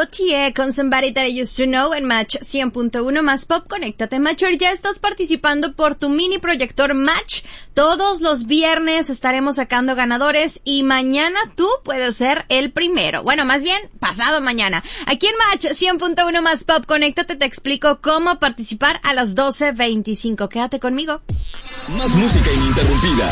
Gaultier con Somebody That I Used to Know en Match 100.1 más Pop. Conéctate, Matcher. Ya estás participando por tu mini proyector Match. Todos los viernes estaremos sacando ganadores y mañana tú puedes ser el primero. Bueno, más bien, pasado mañana. Aquí en Match 100.1 más Pop, conéctate, te explico cómo participar a las 12:25. Quédate conmigo. Más música ininterrumpida.